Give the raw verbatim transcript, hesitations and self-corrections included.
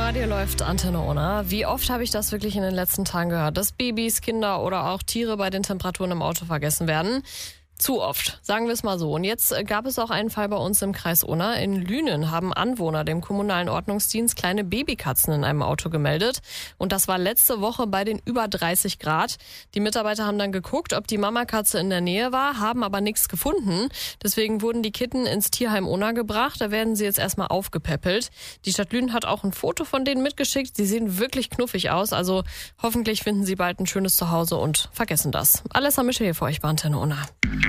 Radio läuft Antenne Unna. Wie oft habe ich das wirklich in den letzten Tagen gehört, dass Babys, Kinder oder auch Tiere bei den Temperaturen im Auto vergessen werden? Zu oft, sagen wir es mal so. Und jetzt gab es auch einen Fall bei uns im Kreis Unna. In Lünen haben Anwohner dem kommunalen Ordnungsdienst kleine Babykatzen in einem Auto gemeldet. Und das war letzte Woche bei den über dreißig Grad. Die Mitarbeiter haben dann geguckt, ob die Mamakatze in der Nähe war, haben aber nichts gefunden. Deswegen wurden die Kitten ins Tierheim Unna gebracht. Da werden sie jetzt erstmal aufgepäppelt. Die Stadt Lünen hat auch ein Foto von denen mitgeschickt. Sie sehen wirklich knuffig aus. Also hoffentlich finden sie bald ein schönes Zuhause und vergessen das. Alessa Mische hier für euch bei Antenne Unna.